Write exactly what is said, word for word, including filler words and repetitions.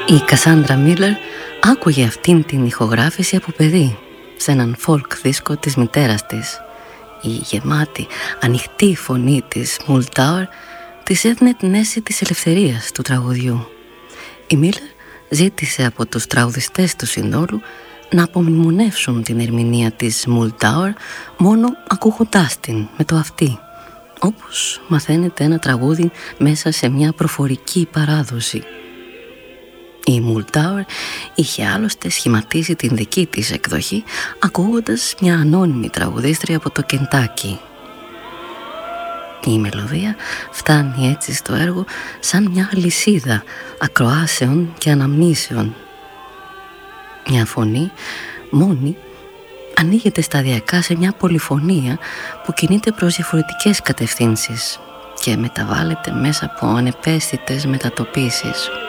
Η Κασάνδρα Μίλλερ άκουγε αυτήν την ηχογράφηση από παιδί σε έναν folk δίσκο της μητέρας της. Η γεμάτη, ανοιχτή φωνή της Μουλτάουρ της έδινε την αίσθηση της ελευθερίας του τραγουδιού. Η Μίλλερ ζήτησε από τους τραγουδιστές του συνόλου να απομνημονεύσουν την ερμηνεία της Μουλτάουρ μόνο ακούγοντάς την με το αυτί, όπως μαθαίνεται ένα τραγούδι μέσα σε μια προφορική παράδοση. Η Μουλτάουρ είχε άλλωστε σχηματίσει την δική της εκδοχή ακούγοντας μια ανώνυμη τραγουδίστρια από το Κεντάκι. Η μελωδία φτάνει έτσι στο έργο σαν μια αλυσίδα ακροάσεων και αναμνήσεων. Μια φωνή μόνη ανοίγεται σταδιακά σε μια πολυφωνία που κινείται προς διαφορετικές κατευθύνσεις και μεταβάλλεται μέσα από ανεπαίσθητες μετατοπίσεις.